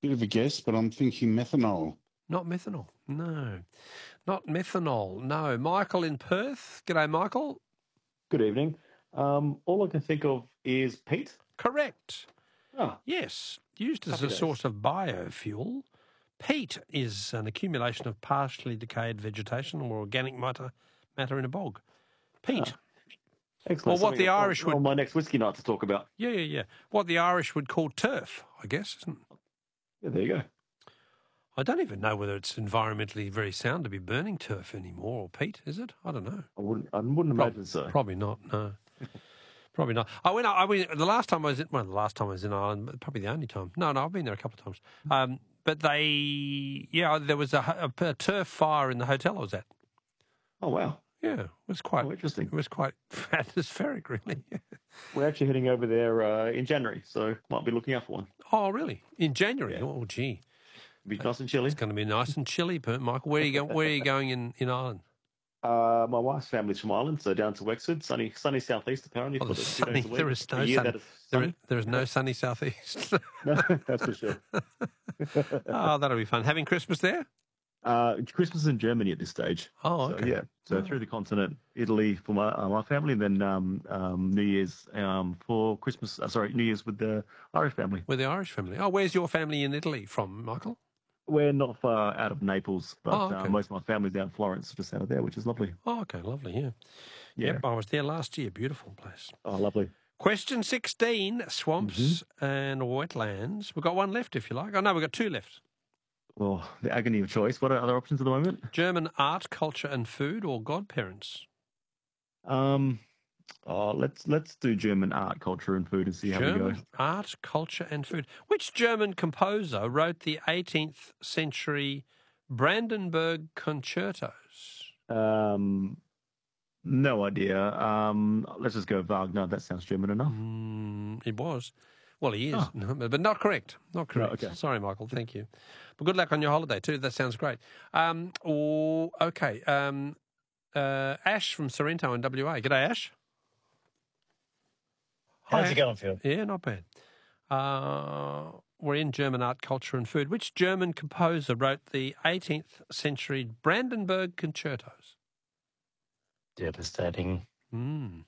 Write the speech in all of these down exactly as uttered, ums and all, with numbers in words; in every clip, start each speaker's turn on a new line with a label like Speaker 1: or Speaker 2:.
Speaker 1: Bit of a guess, but I'm thinking methanol.
Speaker 2: Not methanol. No. Not methanol. No. Michael in Perth. G'day, Michael.
Speaker 3: Good evening. Um, all I can think of is peat.
Speaker 2: Correct.
Speaker 3: Oh,
Speaker 2: Yes. Used as
Speaker 3: Happy
Speaker 2: a
Speaker 3: days.
Speaker 2: source of biofuel, peat is an accumulation of partially decayed vegetation or organic matter, matter in a bog. Peat.
Speaker 3: excellent.
Speaker 2: Well, what
Speaker 3: Something
Speaker 2: the
Speaker 3: on-
Speaker 2: Irish
Speaker 3: on
Speaker 2: would-
Speaker 3: my next whiskey night to talk about.
Speaker 2: Yeah, yeah, yeah. What the Irish would call turf, I guess, isn't it?
Speaker 3: Yeah, there you go.
Speaker 2: I don't even know whether it's environmentally very sound to be burning turf anymore or peat, is it? I don't know.
Speaker 3: I wouldn't. I wouldn't
Speaker 2: Prob-
Speaker 3: imagine so.
Speaker 2: Probably not. No, probably not. I went. I went the last time I was in. Well, the last time I was in Ireland, but probably the only time. No, no, I've been there a couple of times. Um, but they, yeah, there was a, a, a turf fire in the hotel I was at.
Speaker 3: Oh wow.
Speaker 2: Yeah, it was quite
Speaker 3: Oh, interesting.
Speaker 2: It was quite atmospheric, really.
Speaker 3: We're actually heading over there uh, in January, so might be looking out for one.
Speaker 2: Oh, really? In January?
Speaker 3: Yeah.
Speaker 2: Oh, gee,
Speaker 3: Be nice and chilly.
Speaker 2: it's going to be nice and chilly, Pert, Michael. Where are you going? Where are you going in, in Ireland?
Speaker 3: Uh, my wife's family's from Ireland, so down to Wexford, sunny, sunny southeast apparently.
Speaker 2: Oh,
Speaker 3: for
Speaker 2: there's
Speaker 3: the two days
Speaker 2: sunny.
Speaker 3: a week.
Speaker 2: There is no
Speaker 3: A year
Speaker 2: sun.
Speaker 3: that is
Speaker 2: There,
Speaker 3: sunny.
Speaker 2: there is no sunny southeast.
Speaker 3: No, that's for sure.
Speaker 2: Oh, that'll be fun. Having Christmas there?
Speaker 3: Uh, Christmas in Germany at this stage.
Speaker 2: Oh,
Speaker 3: So,
Speaker 2: okay.
Speaker 3: yeah, so
Speaker 2: Oh.
Speaker 3: through the continent, Italy for my uh, my family, and then um, um, New Year's um, for Christmas. Uh, sorry, New Year's with the Irish family.
Speaker 2: With the Irish family. Oh, where's your family in Italy from, Michael?
Speaker 3: We're not far out of Naples, but
Speaker 2: Oh, okay.
Speaker 3: uh, most of my family's down in Florence, just out of there, which is lovely.
Speaker 2: Oh, okay, lovely, yeah.
Speaker 3: Yeah.
Speaker 2: Yep, I was there last year. Beautiful place.
Speaker 3: Oh, lovely.
Speaker 2: Question sixteen, swamps
Speaker 3: Mm-hmm.
Speaker 2: and wetlands. We've got one left, if you like. Oh, no, we've got two left.
Speaker 3: Well, the agony of choice. What are other options at the moment?
Speaker 2: German art, culture and food or godparents?
Speaker 3: Um, oh, let's let's do German art, culture, and food, and see how we
Speaker 2: German
Speaker 3: go.
Speaker 2: art, culture and food. Which German composer wrote the eighteenth century Brandenburg concertos?
Speaker 3: Um, no idea. Um, let's just go Wagner. That sounds German enough.
Speaker 2: Mm, it was. Well, he is,
Speaker 3: Oh.
Speaker 2: no, but not correct. Not correct.
Speaker 3: okay.
Speaker 2: Sorry, Michael. Thank you. But good luck on your holiday too. That sounds great. Um, oh, okay. Um, uh, Ash from Sorrento in W A. G'day, Ash.
Speaker 4: How's
Speaker 2: Hi.
Speaker 4: it going, Phil?
Speaker 2: Yeah, not bad. Uh, we're in German art, culture and food. Which German composer wrote the eighteenth century Brandenburg concertos?
Speaker 4: Devastating.
Speaker 2: Mm,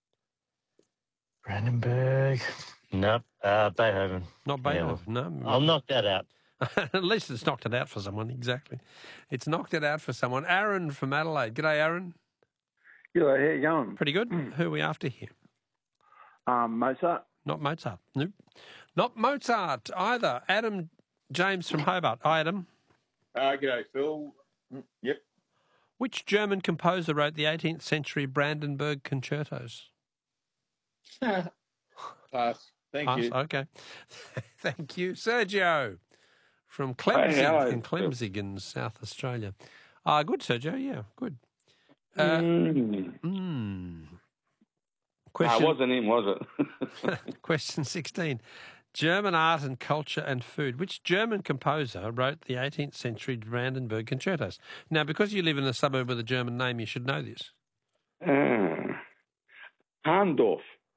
Speaker 4: Brandenburg. Nope. Uh, Beethoven.
Speaker 2: not
Speaker 4: Yeah,
Speaker 2: Beethoven. No.
Speaker 4: I'll knock that out.
Speaker 2: At least it's knocked it out for someone, exactly. It's knocked it out for someone. Aaron from Adelaide. G'day, Aaron.
Speaker 5: Yeah, how you going?
Speaker 2: Pretty good. Who are we after here?
Speaker 5: Um, Mozart.
Speaker 2: Not Mozart. Nope. Not Mozart either. Adam James from Hobart. Hi, Adam.
Speaker 6: Uh, g'day, Phil. Mm, Yep.
Speaker 2: Which German composer wrote the eighteenth century Brandenburg concertos?
Speaker 6: Pass. Thank
Speaker 2: Pass.
Speaker 6: you.
Speaker 2: Okay. Thank you. Sergio from
Speaker 5: Hey,
Speaker 2: Clemzig
Speaker 5: how are
Speaker 2: in
Speaker 5: you?
Speaker 2: Clemzig in South Australia. Ah, good, Sergio. Yeah, good. Uh,
Speaker 5: Mm.
Speaker 2: mm.
Speaker 5: Ah,
Speaker 2: Question,
Speaker 5: wasn't him, was it?
Speaker 2: question sixteen. German art and culture and food. Which German composer wrote the eighteenth century Brandenburg concertos? Now, because you live in a suburb with a German name, you should know this.
Speaker 5: uh, Handorf.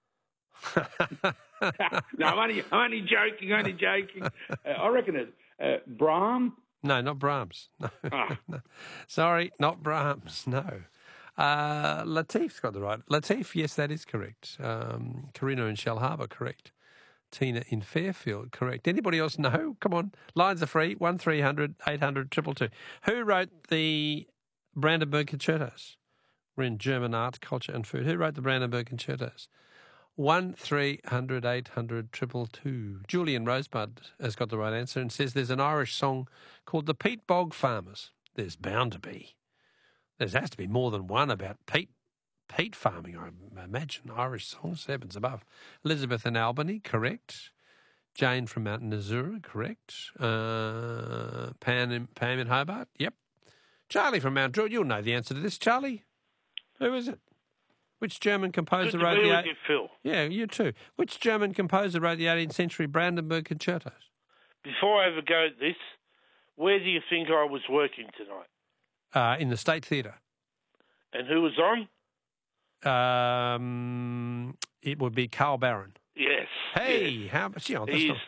Speaker 5: no, I'm only, I'm only joking, only joking. Uh, I reckon it's uh, Brahm.
Speaker 2: No, not Brahms. No.
Speaker 5: Ah.
Speaker 2: No. Sorry, not Brahms. No. Uh, Latif's got the right. Latif, yes, that is correct. Um, Karina in Shell Harbour, correct. Tina in Fairfield, correct. Anybody else know? Come on. Lines are free. one three hundred eight hundred two two two. Who wrote the Brandenburg concertos? We're in German art, culture and food. Who wrote the Brandenburg concertos? one three hundred eight hundred two two two. Julian Rosebud has got the right answer and says there's an Irish song called The Peat Bog Farmers. There's bound to be. There has to be more than one about peat peat farming, I imagine. Irish songs, heavens above. Elizabeth in Albany, correct. Jane from Mount Nazura, correct. Uh, Pam, in, Pam in Hobart, yep. Charlie from Mount Druitt, you'll know the answer to this. Charlie, who is it? Which German composer
Speaker 7: Good to
Speaker 2: wrote
Speaker 7: be
Speaker 2: the...
Speaker 7: with you, Phil.
Speaker 2: Yeah, you too. Which German composer wrote the eighteenth century Brandenburg concertos?
Speaker 7: Before I ever go at this, where do you think I was working tonight?
Speaker 2: Uh, in the State Theatre.
Speaker 7: And who was on?
Speaker 2: Um, it would be Carl Barron.
Speaker 7: Yes.
Speaker 2: Hey,
Speaker 7: yes.
Speaker 2: how much? You know, that's
Speaker 7: He's
Speaker 2: not,